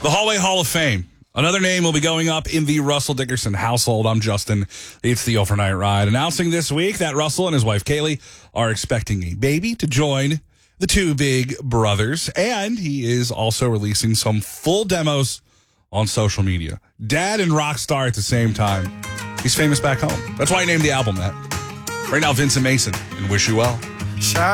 The Hallway Hall of Fame. Another name will be going up in the Russell Dickerson household. I'm Justin. It's the Overnight Ride. Announcing this week that Russell and his wife Kaylee are expecting a baby to join the two big brothers. And he is also releasing some full demos on social media. Dad and rock star at the same time. He's famous back home. That's why he named the album that. Right now, Vincent Mason and Wish You Well.